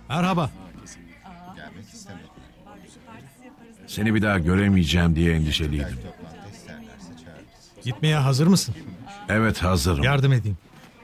Merhaba. Gelmek istemedim. Seni bir daha göremeyeceğim diye endişeliydim. Toplantı isterlerse çağırırız. Gitmeye hazır mısın? Evet, hazırım. Yardım edeyim.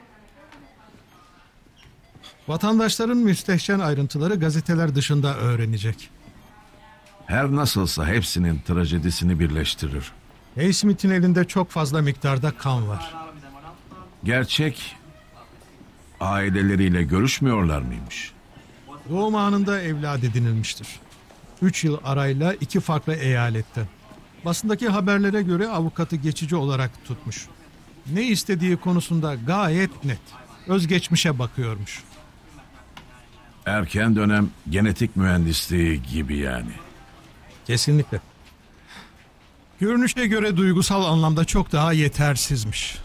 Vatandaşların müstehcen ayrıntıları gazeteler dışında öğrenecek. Her nasılsa hepsinin trajedisini birleştirir. Naismith'in elinde çok fazla miktarda kan var. Gerçek aileleriyle görüşmüyorlar mıymış? Doğum anında evlat edinilmiştir. 3 yıl arayla 2 farklı eyaletten. Basındaki haberlere göre avukatı geçici olarak tutmuş. Ne istediği konusunda gayet net. Özgeçmişe bakıyormuş. Erken dönem genetik mühendisliği gibi yani. Kesinlikle. Görünüşe göre duygusal anlamda çok daha yetersizmiş.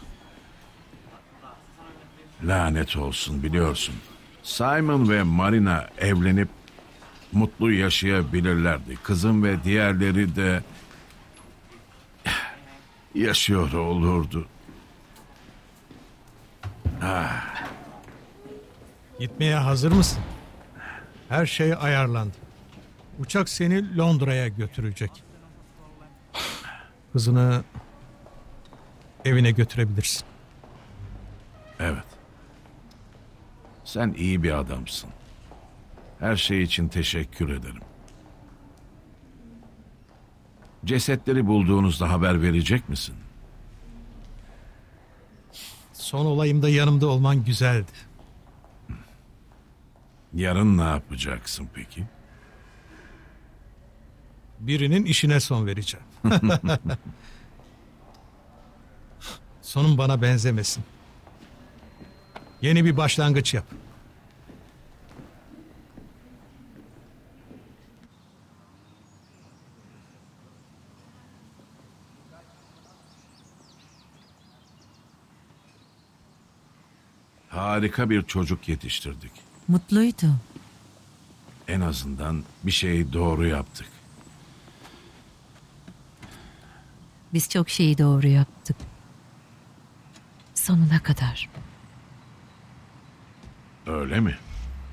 Lanet olsun, biliyorsun. Simon ve Marina evlenip mutlu yaşayabilirlerdi. Kızım ve diğerleri de yaşıyor olurdu. Gitmeye hazır mısın? Her şey ayarlandı. Uçak seni Londra'ya götürecek. Kızını evine götürebilirsin. Evet. Sen iyi bir adamsın. Her şey için teşekkür ederim. Cesetleri bulduğunuzda haber verecek misin? Son olayımda yanımda olman güzeldi. Yarın ne yapacaksın peki? Birinin işine son vereceğim. Sonun bana benzemesin. Yeni bir başlangıç yap. Harika bir çocuk yetiştirdik. Mutluydu. En azından bir şeyi doğru yaptık. Biz çok şeyi doğru yaptık. Sonuna kadar. Öyle mi?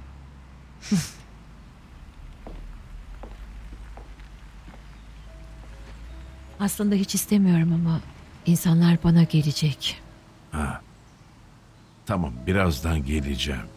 Aslında hiç istemiyorum ama insanlar bana gelecek. Tamam, birazdan geleceğim.